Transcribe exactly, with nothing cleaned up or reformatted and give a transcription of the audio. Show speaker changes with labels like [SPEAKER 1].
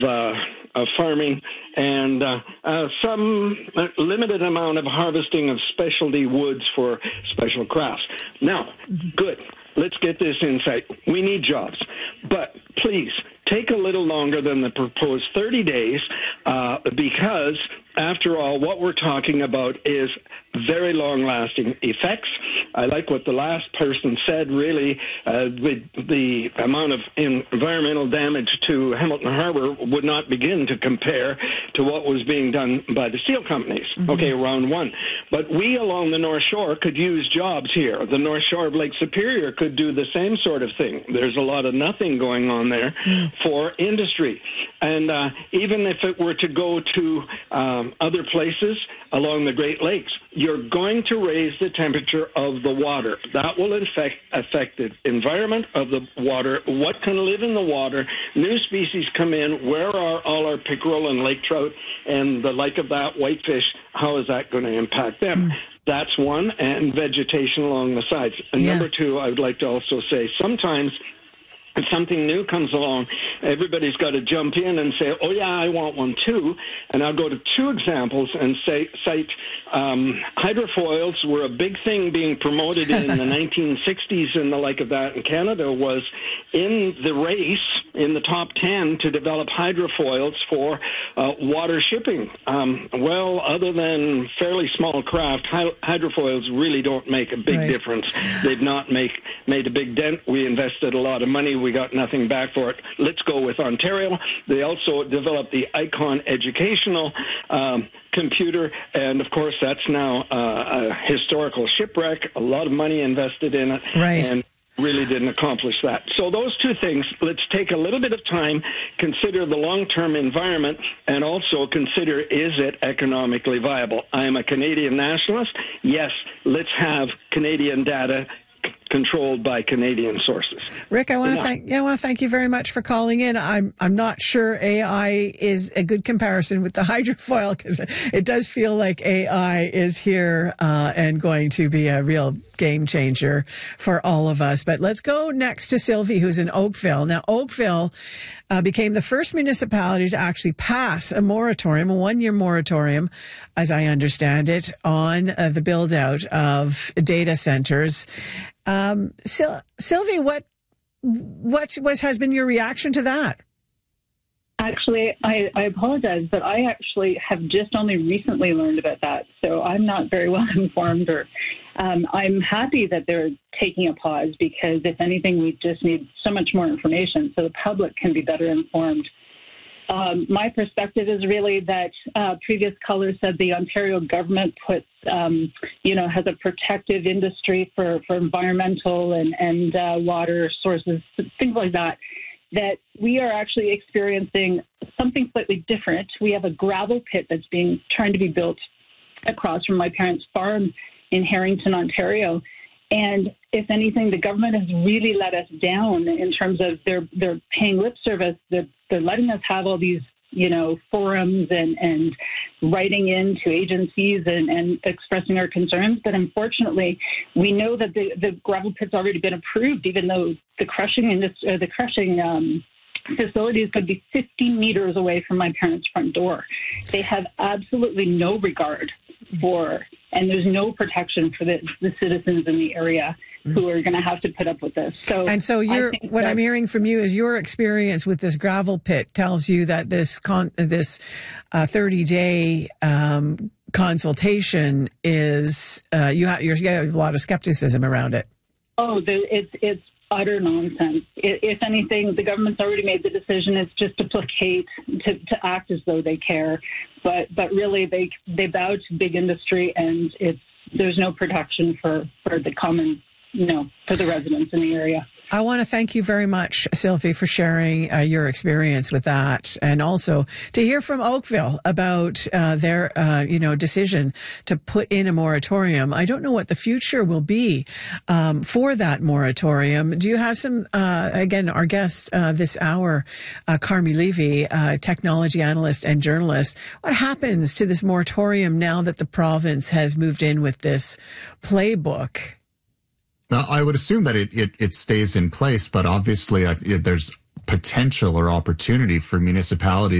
[SPEAKER 1] uh, of farming and uh, uh, some limited amount of harvesting of specialty woods for special crafts. Now, mm-hmm. good. Let's get this insight. We need jobs. But please, take a little longer than the proposed thirty days uh, because, after all, what we're talking about is very long-lasting effects. I like what the last person said, really. Uh, the, the amount of environmental damage to Hamilton Harbor would not begin to compare to what was being done by the steel companies. Mm-hmm. Okay, round one. But we along the North Shore could use jobs here. The North Shore of Lake Superior could do the same sort of thing. There's a lot of nothing going on there mm-hmm. for industry. And uh, even if it were to go to um, other places along the Great Lakes, you're going to raise the temperature of the water. That will affect, affect the environment of the water, what can live in the water. New species come in. Where are all our pickerel and lake trout and the like of that, whitefish? How is that going to impact them? Mm. That's one, and vegetation along the sides. And yeah. number two, I would like to also say sometimes if something new comes along, everybody's got to jump in and say, oh, yeah, I want one too. And I'll go to two examples and say, cite um, hydrofoils were a big thing being promoted in the nineteen sixties and the like of that. And Canada was in the race, in the top ten, to develop hydrofoils for uh, water shipping. Um, well, other than fairly small craft, hy- hydrofoils really don't make a big right. difference. They've not make, made a big dent. We invested a lot of money. We got nothing back for it. Let's go with Ontario. They also developed the ICON educational um, computer, and of course that's now uh, a historical shipwreck. A lot of money invested in it,
[SPEAKER 2] right.
[SPEAKER 1] and really didn't accomplish that. So those two things, let's take a little bit of time, consider the long-term environment, and also consider, is it economically viable? I am a Canadian nationalist. Yes, let's have Canadian data controlled by Canadian sources.
[SPEAKER 2] Rick, I want to thank yeah, I want to thank you very much for calling in. I'm I'm not sure A I is a good comparison with the hydrofoil because it does feel like A I is here uh, and going to be a real game changer for all of us. But let's go next to Sylvie, who's in Oakville. Now, Oakville uh, became the first municipality to actually pass a moratorium, a one-year moratorium, as I understand it, on uh, the build-out of data centers. Um, Sil- Sylvie, what what what has been your reaction to that?
[SPEAKER 3] Actually, I, I apologize, but I actually have just only recently learned about that, so I'm not very well informed. Or um, I'm happy that they're taking a pause because, if anything, we just need so much more information so the public can be better informed. Um, my perspective is really that uh, previous callers said the Ontario government puts, um, you know, has a protective industry for, for environmental and, and uh, water sources, things like that, that we are actually experiencing something slightly different. We have a gravel pit that's being trying to be built across from my parents' farm in Harrington, Ontario. And if anything, the government has really let us down in terms of they're they're paying lip service. They're, they're letting us have all these, you know, forums and, and writing in to agencies and, and expressing our concerns. But unfortunately, we know that the, the gravel pit's already been approved, even though the crushing industry, uh, the crushing um, facility is going to be fifty meters away from my parents' front door. They have absolutely no regard for, and there's no protection for the, the citizens in the area who are going to have to put up with this. So,
[SPEAKER 2] and so you're, what I'm hearing from you is your experience with this gravel pit tells you that this con, this uh, thirty day um, consultation is uh, you, have, you have a lot of skepticism around it.
[SPEAKER 3] Oh, the, it's it's utter nonsense. If anything, the government's already made the decision. It's just to placate, to, to act as though they care, but but really they they bow to big industry, and it's there's no protection for, for the common, you know, for the residents in the area.
[SPEAKER 2] I want to thank you very much, Sylvie, for sharing uh, your experience with that, and also to hear from Oakville about uh, their, uh, you know, decision to put in a moratorium. I don't know what the future will be um, for that moratorium. Do you have some? Uh, again, our guest uh, this hour, uh, Carmi Levy, uh, technology analyst and journalist. What happens to this moratorium now that the province has moved in with this playbook?
[SPEAKER 4] Now, I would assume that it, it, it stays in place, but obviously I, it, there's potential or opportunity for municipalities